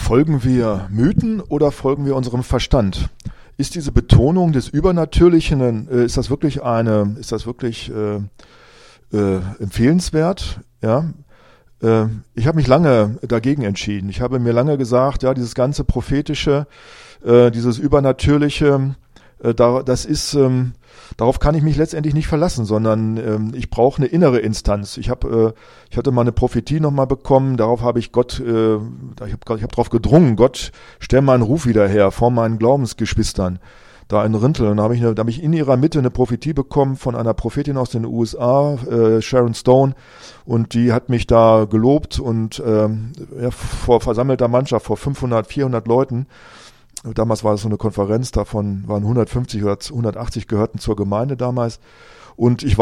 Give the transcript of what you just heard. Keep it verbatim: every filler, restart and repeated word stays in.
Folgen wir Mythen oder folgen wir unserem Verstand? Ist diese Betonung des Übernatürlichen, äh, ist das wirklich eine, ist das wirklich äh, äh, empfehlenswert? Ja. Äh, ich habe mich lange dagegen entschieden. Ich habe mir lange gesagt, ja, dieses ganze prophetische, äh, dieses Übernatürliche, äh, da, das ist ähm, Darauf kann ich mich letztendlich nicht verlassen, sondern ähm, ich brauche eine innere Instanz. Ich habe, äh, ich hatte mal eine Prophetie nochmal bekommen. Darauf habe ich Gott, äh, ich habe, ich habe darauf gedrungen. Gott, stell meinen Ruf wieder her vor meinen Glaubensgeschwistern da in Rintel. Und da habe ich, eine, da habe ich in ihrer Mitte eine Prophetie bekommen von einer Prophetin aus den U S A, äh, Sharon Stone, und die hat mich da gelobt und ähm, ja, vor versammelter Mannschaft, vor fünfhundert, vierhundert Leuten. Damals war es so eine Konferenz, davon waren hundertfünfzig oder hundertachtzig gehörten zur Gemeinde damals. Und ich war